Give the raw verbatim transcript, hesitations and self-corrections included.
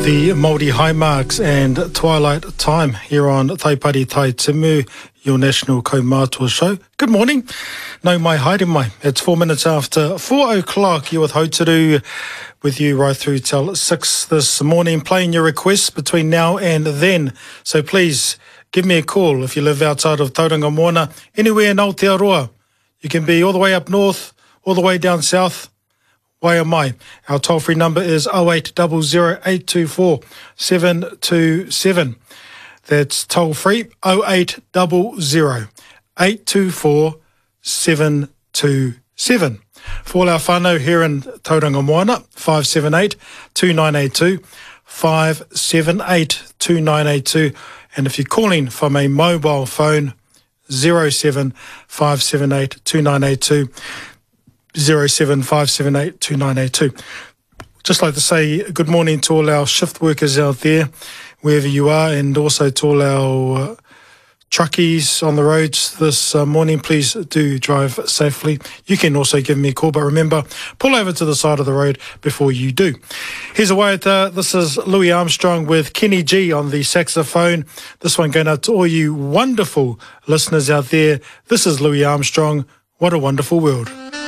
The Māori High Marks and Twilight Time here on Taipari Tai Timu, your national kaumātua show. Good morning. No mai haere mai. It's four minutes after four o'clock. You're with Hauturu, with you right through till six this morning, playing your requests between now and then. So please give me a call if you live outside of Tauranga Moana, anywhere in Aotearoa. You can be all the way up north, all the way down south. Waiamai. Our toll-free number is oh eight zero zero eight two four seven two seven. That's toll-free oh eight zero zero eight two four seven two seven. For all our whānau here in Tauranga Moana, five seven eight two nine eight two, five seven eight two nine eight two. And if you're calling from a mobile phone, zero seven five seven eight two nine eight two, zero seven five seven eight two nine eight two. Just like to say good morning to all our shift workers out there, wherever you are, and also to all our uh, truckies on the roads this uh, morning. Please do drive safely. You can also give me a call, but remember, pull over to the side of the road before you do. Here's a waiata. This is Louis Armstrong with Kenny G on the saxophone. This one going out to all you wonderful listeners out there. This is Louis Armstrong. What a wonderful world.